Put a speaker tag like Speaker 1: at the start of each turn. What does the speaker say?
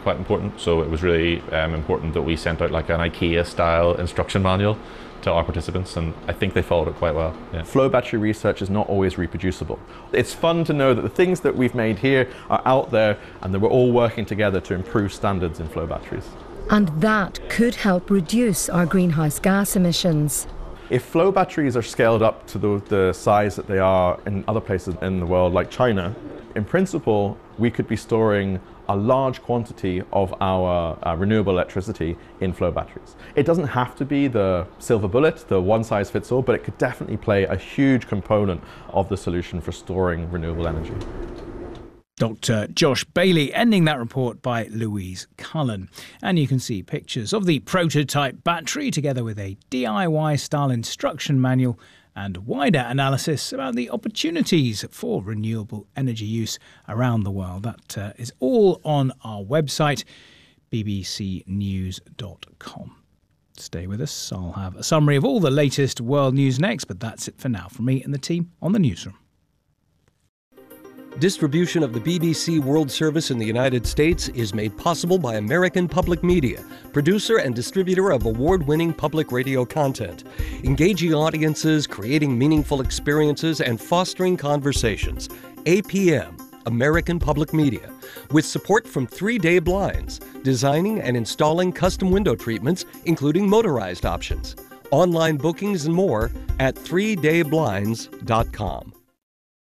Speaker 1: quite important. So it was really important that we sent out like an IKEA-style instruction manual to our participants, and I think they followed it quite well. Yeah.
Speaker 2: Flow battery research is not always reproducible. It's fun to know that the things that we've made here are out there and that we're all working together to improve standards in flow batteries.
Speaker 3: And that could help reduce our greenhouse gas emissions.
Speaker 2: If flow batteries are scaled up to the size that they are in other places in the world, like China, in principle, we could be storing a large quantity of our renewable electricity in flow batteries. It doesn't have to be the silver bullet, the one-size-fits-all, but it could definitely play a huge component of the solution for storing renewable energy.
Speaker 4: Dr. Josh Bailey, ending that report by Louise Cullen. And you can see pictures of the prototype battery together with a DIY-style instruction manual and wider analysis about the opportunities for renewable energy use around the world. That is all on our website, bbcnews.com. Stay with us. I'll have a summary of all the latest world news next, but that's it for now from me and the team on the newsroom.
Speaker 5: Distribution of the BBC World Service in the United States is made possible by American Public Media, producer and distributor of award-winning public radio content, engaging audiences, creating meaningful experiences, and fostering conversations. APM, American Public Media, with support from 3 Day Blinds, designing and installing custom window treatments, including motorized options. Online bookings and more at 3dayblinds.com.